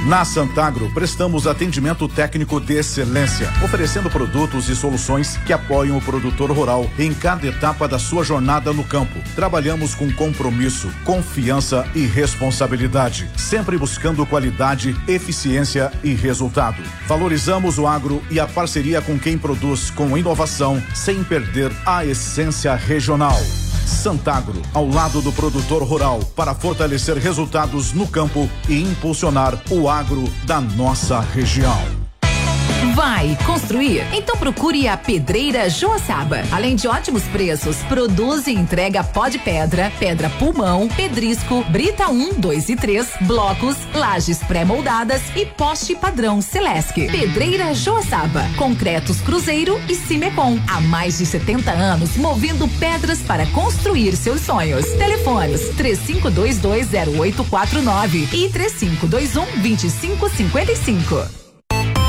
Na Santagro, prestamos atendimento técnico de excelência, oferecendo produtos e soluções que apoiam o produtor rural em cada etapa da sua jornada no campo. Trabalhamos com compromisso, confiança e responsabilidade, sempre buscando qualidade, eficiência e resultado. Valorizamos o agro e a parceria com quem produz com inovação, sem perder a essência regional. Santagro, ao lado do produtor rural, para fortalecer resultados no campo e impulsionar o agro da nossa região. Vai construir? Então procure a Pedreira Joaçaba. Além de ótimos preços, produz e entrega pó de pedra, pedra pulmão, pedrisco, brita 1, 2 e 3, blocos, lajes pré-moldadas e poste padrão Celesc. Pedreira Joaçaba, concretos Cruzeiro e Cimecom. Há mais de 70 anos movendo pedras para construir seus sonhos. Telefones 35220849 e 3521-2555.